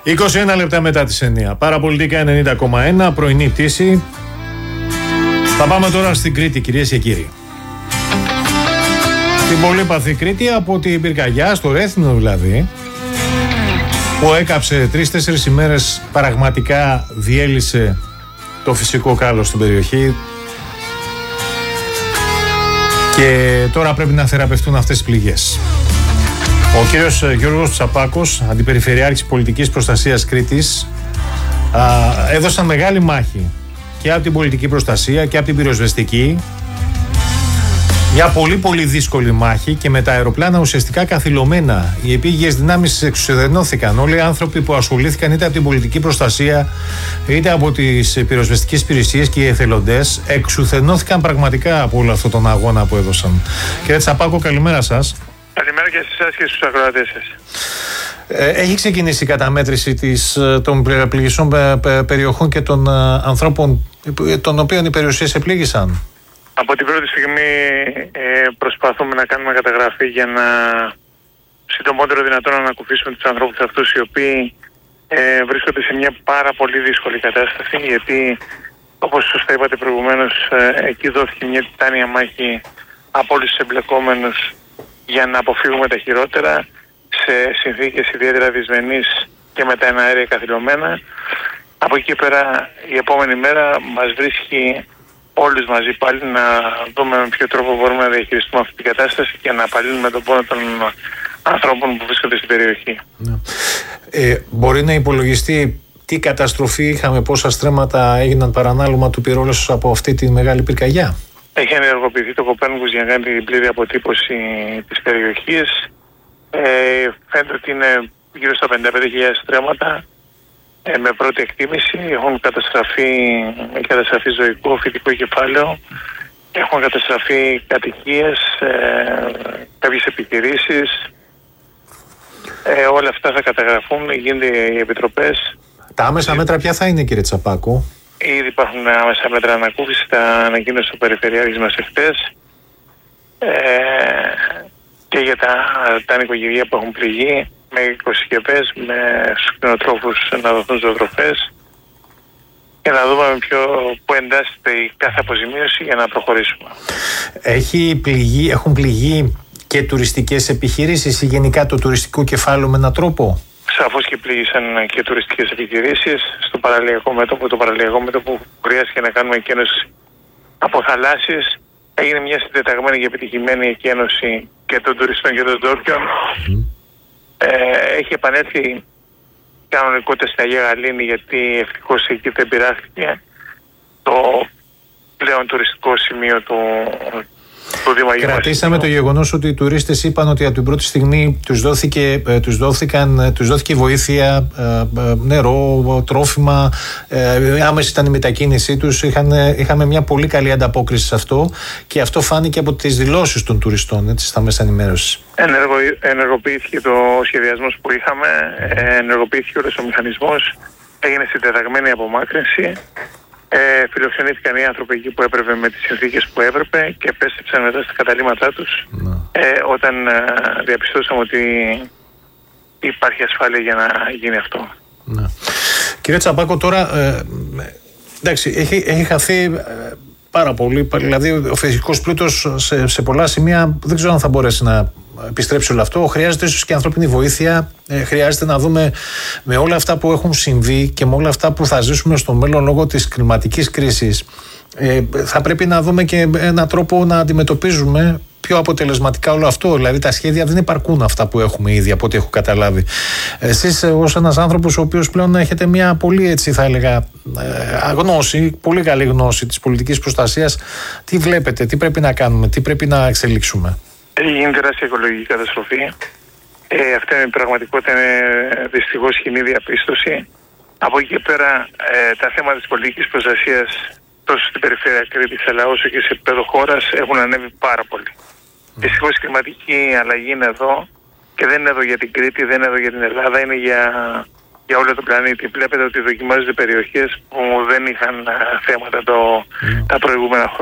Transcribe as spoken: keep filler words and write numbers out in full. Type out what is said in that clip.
είκοσι ένα λεπτά μετά τις εννιά. Παραπολιτικά ενενήντα κόμμα ένα, πρωινή πτήση. Θα πάμε τώρα στην Κρήτη, κυρίες και κύριοι. Την πολύπαθη Κρήτη, από την πυρκαγιά, στο Ρέθινο δηλαδή, που έκαψε τρεις-τέσσερις ημέρες, πραγματικά διέλυσε το φυσικό κάλος στην περιοχή. Και τώρα πρέπει να θεραπευτούν αυτές τις πληγές. Ο κύριος Γιώργος Τσαπάκος, Αντιπεριφερειάρχης Πολιτικής Προστασίας Κρήτης, α, έδωσαν μεγάλη μάχη και από την πολιτική προστασία και από την πυροσβεστική. Μια πολύ πολύ δύσκολη μάχη και με τα αεροπλάνα ουσιαστικά καθυλωμένα. Οι επίγειες δυνάμεις εξουδενώθηκαν. Όλοι οι άνθρωποι που ασχολήθηκαν είτε από την πολιτική προστασία είτε από τις πυροσβεστικές υπηρεσίες και οι εθελοντές εξουδενώθηκαν πραγματικά από όλο αυτόν τον αγώνα που έδωσαν. Κύριε Τσαπάκο, καλημέρα σας. Καλημέρα και σε εσάς και στους ακροατές σας. Ε, έχει ξεκινήσει η καταμέτρηση της, των πληγισών περιοχών και των ανθρώπων των οποίων οι περιουσίες επλήγησαν. Από την πρώτη στιγμή ε, προσπαθούμε να κάνουμε καταγραφή για να συντομότερο δυνατόν να ανακουφίσουμε τους ανθρώπους αυτούς οι οποίοι ε, βρίσκονται σε μια πάρα πολύ δύσκολη κατάσταση, γιατί όπως σωστά είπατε προηγουμένως, ε, εκεί δόθηκε μια τιτάνια μάχη από όλους τους εμπλεκόμενους για να αποφύγουμε τα χειρότερα σε συνθήκες ιδιαίτερα δυσμενείς και με τα εναέρια καθυλωμένα. Από εκεί πέρα η επόμενη μέρα μας βρίσκει όλους μαζί πάλι να δούμε με ποιο τρόπο μπορούμε να διαχειριστούμε αυτή την κατάσταση και να απαλύνουμε τον πόνο των ανθρώπων που βρίσκονται στην περιοχή. Ναι. Ε, μπορεί να υπολογιστεί τι καταστροφή είχαμε, πόσα στρέμματα έγιναν παρανάλωμα του πυρόλαισος από αυτή τη μεγάλη πυρκαγιά? Έχει ενεργοποιηθεί το Κοπέρνικους για να κάνει την πλήρη αποτύπωση της περιοχής. Ε, φαίνεται ότι είναι γύρω στα πενήντα πέντε χιλιάδες στρέμματα. Ε, με πρώτη εκτίμηση έχουν καταστραφεί, καταστραφεί ζωικό, φυτικό κεφάλαιο, έχουν καταστραφεί κατοικίες, ε, κάποιες επιχειρήσεις. Ε, όλα αυτά θα καταγραφούν, γίνονται οι επιτροπές. Τα άμεσα μέτρα ποια θα είναι, κύριε Τσαπάκο? Ήδη υπάρχουν άμεσα μέτρα ανακούφιση, τα ανακοίνωσε ο Περιφερειάρχης μας εχθές. Ε, και για τα, τα νοικοκυριά που έχουν πληγεί, με οικοσυσκευές, με στους κτηνοτρόφους να δοθούν ζωοτροφές και να δούμε με ποιο, που εντάσσεται η κάθε αποζημίωση για να προχωρήσουμε. Έχει πληγεί, έχουν πληγεί και τουριστικές επιχειρήσεις ή γενικά το τουριστικό κεφάλαιο με έναν τρόπο? Σαφώς και πλήγησαν και τουριστικές επιχειρήσεις στο παραλιακό μέτωπο. Το παραλιακό μέτωπο που χρειάστηκε να κάνουμε εκένωση από θαλάσσιες. Έγινε μια συντεταγμένη και επιτυχημένη εκένωση και των τουριστών και των ντόπιων. Mm. Ε, έχει επανέλθει κανονικότητα στην Αγία Γαλήνη, γιατί ευτυχώς εκεί δεν πειράχθηκε το πλέον τουριστικό σημείο του, του Δήμου. Κρατήσαμε το γεγονός ότι οι τουρίστες είπαν ότι από την πρώτη στιγμή τους, δόθηκε, τους, δόθηκαν, τους δόθηκε βοήθεια, νερό, τρόφιμα, άμεση ήταν η μετακίνησή τους. Είχαν, είχαμε μια πολύ καλή ανταπόκριση σε αυτό και αυτό φάνηκε από τις δηλώσεις των τουριστών, έτσι, στα μέσα ενημέρωσης. Ενεργο, ενεργοποιήθηκε το σχεδιασμός που είχαμε, ενεργοποιήθηκε όλος ο μηχανισμός, έγινε συντεταγμένη απομάκρυνση. Ε, φιλοξενήθηκαν οι άνθρωποι εκεί που έπρεπε με τις συνθήκες που έπρεπε και επέστρεψαν μετά στα καταλήμματά τους ε, όταν ε, διαπιστώσαμε ότι υπάρχει ασφάλεια για να γίνει αυτό. Ναι. Κύριε Τσαπάκο, τώρα ε, εντάξει, έχει, έχει χαθεί ε, πάρα πολύ, δηλαδή ο φυσικός πλούτος σε, σε πολλά σημεία δεν ξέρω αν θα μπορέσει να επιστρέψει όλο αυτό. Χρειάζεται ίσως και ανθρώπινη βοήθεια. Ε, χρειάζεται να δούμε με όλα αυτά που έχουν συμβεί και με όλα αυτά που θα ζήσουμε στο μέλλον λόγω της κλιματικής κρίσης. Ε, θα πρέπει να δούμε και έναν τρόπο να αντιμετωπίζουμε πιο αποτελεσματικά όλο αυτό. Δηλαδή τα σχέδια δεν υπαρκούν αυτά που έχουμε ήδη, από ό,τι έχω καταλάβει. Εσείς ως ένας άνθρωπος ο οποίος πλέον έχετε μια πολύ, έτσι θα έλεγα, γνώση, πολύ καλή γνώση της πολιτικής προστασίας, τι βλέπετε, τι πρέπει να κάνουμε, τι πρέπει να εξελίξουμε? Έχει γίνει τεράστια οικολογική καταστροφή. Ε, αυτή είναι η πραγματικότητα, είναι δυστυχώς κοινή διαπίστωση. Από εκεί και πέρα ε, τα θέματα της πολιτικής προστασίας τόσο στην περιφέρεια Κρήτης αλλά όσο και σε επίπεδο χώρας έχουν ανέβει πάρα πολύ. Mm. Δυστυχώς η κλιματική αλλαγή είναι εδώ και δεν είναι εδώ για την Κρήτη, δεν είναι εδώ για την Ελλάδα, είναι για, για όλο τον πλανήτη. Βλέπετε ότι δοκιμάζονται περιοχές που δεν είχαν θέματα το, mm. τα προηγούμενα χρόνια.